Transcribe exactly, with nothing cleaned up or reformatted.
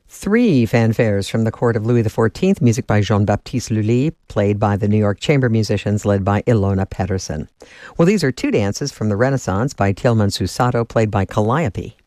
Three fanfares from the court of Louis the fourteenth, music by Jean-Baptiste Lully, played by the New York Chamber Musicians, led by Ilona Pettersson. Well, these are two dances from the Renaissance by Tilman Susato, played by Calliope.